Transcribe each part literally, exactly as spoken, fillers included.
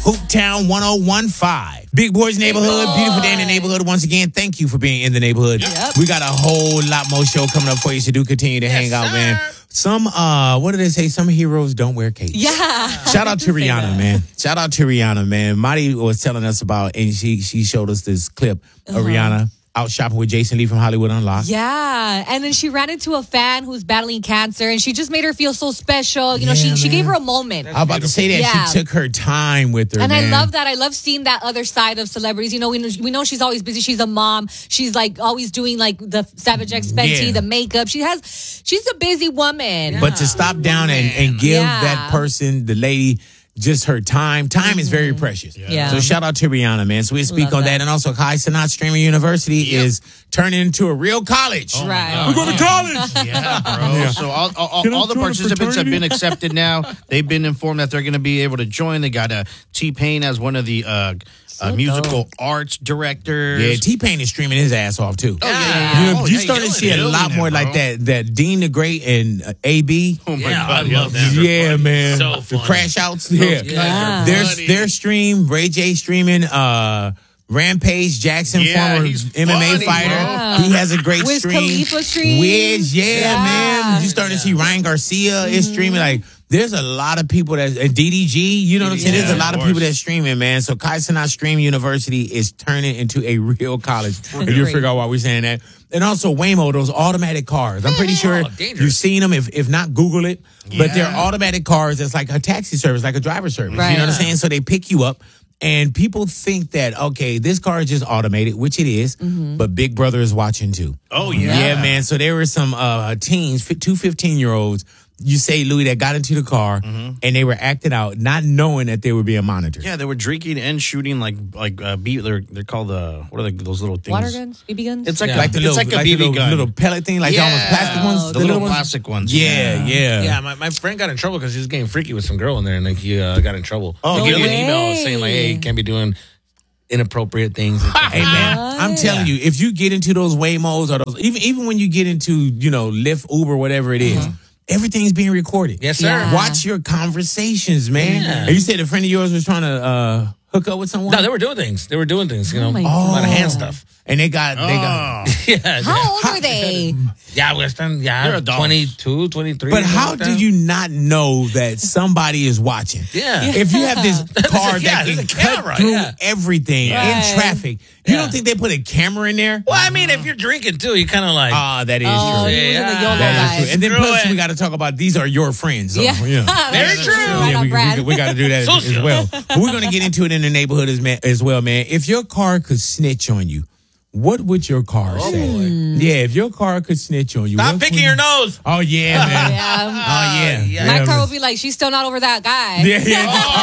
Hooptown one oh one five. Big Boys Neighborhood, Boy. beautiful day in the neighborhood. Once again, thank you for being in the neighborhood. Yep. We got a whole lot more show coming up for you, so do continue to Yes, hang out, sir. man. Some, uh, what do they say? Some heroes don't wear capes. Yeah. Shout out to I did say Rihanna, that. man. Shout out to Rihanna, man. Marty was telling us about, and she she showed us this clip of Uh-huh. Rihanna out shopping with Jason Lee from Hollywood Unlocked. Yeah, and then she ran into a fan who's battling cancer, and she just made her feel so special. You know, Yeah, she she man. gave her a moment. I was about to say that Yeah. she took her time with her, And man. I love that. I love seeing that other side of celebrities. You know, we know, we know she's always busy. She's a mom. She's like always doing like the Savage X Fenty, Yeah. the makeup. She has, she's a busy woman. But to stop down and, and give Yeah. that person, the lady, just her time. Time is very precious. Yeah. So shout out to Rihanna, man. So we speak Love on that. that. And also, Kai Cenat Streaming University is turning into a real college. Right. We're going to college. Yeah, bro. So all, all, Can I all the join a participants have fraternity? been accepted now. They've been informed that they're going to be able to join. They got uh, T-Pain as one of the uh, uh, musical arts directors. Yeah, T-Pain is streaming his ass off, too. Oh, yeah, yeah, You, yeah. know, Oh, you yeah, starting to he's see a killing lot it, more bro. like that. That Dean the Great and uh, A B. Oh, my Yeah, God. I love that. Yeah, man. So the funny. crash outs. Yeah. Yeah. Their, funny. their stream, Ray J streaming, uh, Rampage Jackson, Yeah, former he's M M A funny, fighter. bro. He has a great Wiz stream. Khalifa stream. Wiz, yeah, Yeah. man. You starting to see Ryan Garcia is streaming. Like, there's a lot of people that, and D D G, you know what I'm saying? Yeah, There's a lot of of people course. that's streaming, man. So Kai Cenat Stream University is turning into a real college. And you'll Great. figure out why we're saying that. And also Waymo, those automatic cars. I'm pretty sure dangerous. you've seen them. If if not, Google it. But they're Yeah. automatic cars that's like a taxi service, like a driver service. You Right. know what I'm saying? So they pick you up. And people think that, okay, this car is just automated, which it is, but Big Brother is watching too. Oh, Yeah, yeah. man. So there were some uh, teens, fi- two fifteen-year-olds, you say, Louis, that got into the car, and they were acting out, not knowing that they were being monitored. Yeah, they were drinking and shooting like like uh, B. They're they're called uh, what are they, those little things? Water guns, B B guns. It's like Yeah. a, Like the it's little, like a like B the B little, gun. little pellet thing, like the almost Yeah. plastic ones. the, little ones? plastic ones. Yeah, yeah. Yeah, my, my friend got in trouble because he was getting freaky with some girl in there, and like he uh, got in trouble. Oh, he got no an email way. saying like, "Hey, you can't be doing inappropriate things." Hey man, I'm telling you, if you get into those Waymos or those, even even when you get into, you know, Lyft, Uber, whatever it is, everything's being recorded. Yes, sir. Yeah. Watch your conversations, man. Yeah. And you said a friend of yours was trying to uh, hook up with someone. No, they were doing things. They were doing things. You know, my a lot of hand Oh. stuff. and they got they Oh. got. Yeah, How old were they? yeah, Western. They're Yeah, adults. twenty-two, twenty-three. But something how like do that. you not know that somebody is watching? Yeah. If you have this car yeah, that there's can a cut camera, through yeah. everything Right. in traffic, you Yeah. don't think they put a camera in there? Well, I mean, if you're drinking too, you kind of like. Ah, that is Oh, true. he was in the Yeah. YOLO That is guy. true. And then Screw plus it. we got to talk about these are your friends. So, Yeah. yeah. Very That's true. Right Yeah, on, we, Brad. we, we got to do that as, Social. as well. But we're going to get into it in the neighborhood as, man, as well, man. If your car could snitch on you, what would your car say? Yeah, if your car could snitch on you. Stop what picking would- your nose. Oh, yeah, man. Yeah. Oh, yeah. yeah. My yeah, car man. will be like, she's still not over that guy. Yeah, yeah.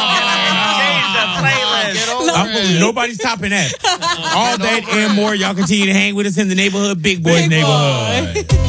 Change the playlist. I'm- nobody's topping that. All that and more. Y'all continue to hang with us in the neighborhood. Big Boys Big Neighborhood. Boy.